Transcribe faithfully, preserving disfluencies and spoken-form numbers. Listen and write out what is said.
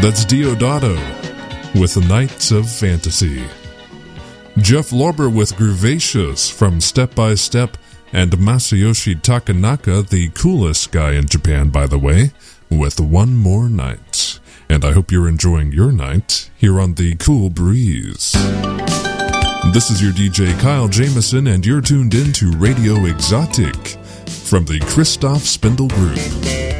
That's Diodato with the Knights of Fantasy. Jeff Lorber with Groovacious from Step by Step, and Masayoshi Takanaka, the coolest guy in Japan, by the way, with One More Night. And I hope you're enjoying your night here on the Cool Breeze. This is your D J Kyle Jameson, and you're tuned in to Radio Exotic from the Christoph Spindle Group.